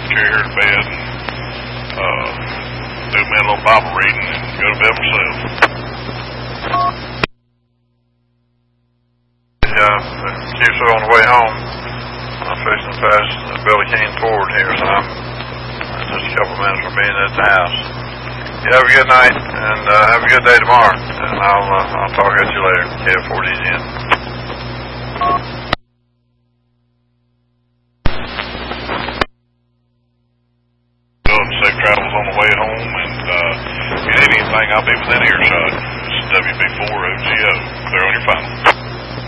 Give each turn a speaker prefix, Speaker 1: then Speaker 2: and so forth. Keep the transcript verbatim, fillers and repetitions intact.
Speaker 1: carry her to bed and uh, do me a little Bible reading and go to bed myself.
Speaker 2: Yeah, the keeps her on the way home. I'm fixing to pass Billy King Ford here, so I'm just a couple minutes from being at the house. You have a good night, and uh, have a good day tomorrow, and I'll uh, I'll talk at you later. K F four D Z N.
Speaker 1: Safe travels on the way home, and uh, if you need anything, I'll be within earshot. This is W B four O G O. Clear on your phone.